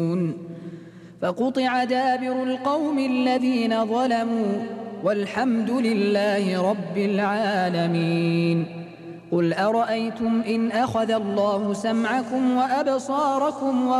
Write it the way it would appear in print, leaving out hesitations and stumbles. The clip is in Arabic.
فقطع دابر القوم الذين ظلموا والحمد لله رب العالمين. قل أرأيتم إن أخذ الله سمعكم وأبصاركم